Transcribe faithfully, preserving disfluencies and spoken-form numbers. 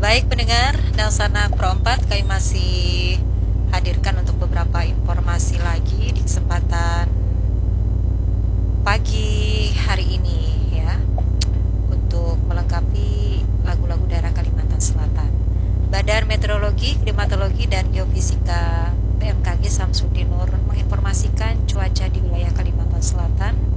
Baik pendengar Dalsana Pro empat, kami masih hadirkan untuk beberapa informasi lagi di kesempatan pagi hari ini ya, untuk melengkapi lagu-lagu daerah Kalimantan Selatan. Badan Meteorologi, Klimatologi, dan Geofisika B M K G Samsudin Nur menginformasikan cuaca di wilayah Kalimantan Selatan